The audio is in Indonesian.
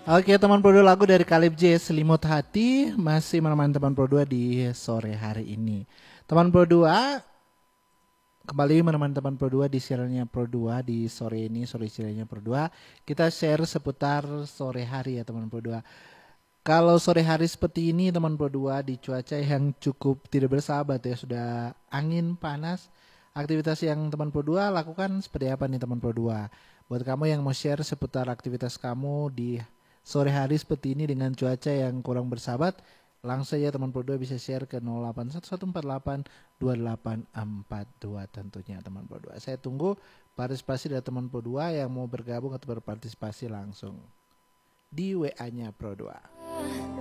Oke teman Pro 2, lagu dari Kalib J, Selimut Hati, masih menemani teman Pro 2 di sore hari ini. Teman Pro 2 kembali menemani teman Pro 2 di siarannya Pro 2 di sore ini, sore siarannya Pro 2. Kita share seputar sore hari ya teman Pro 2. Kalau sore hari seperti ini teman Pro 2 di cuaca yang cukup tidak bersahabat ya, sudah angin panas. Aktivitas yang teman Pro 2 lakukan seperti apa nih teman Pro 2? Buat kamu yang mau share seputar aktivitas kamu di sore hari seperti ini dengan cuaca yang kurang bersahabat, langsung saja teman Pro 2 bisa share ke 0811482842 tentunya teman Pro 2. Saya tunggu partisipasi dari teman Pro 2 yang mau bergabung atau berpartisipasi langsung di WA-nya Pro 2.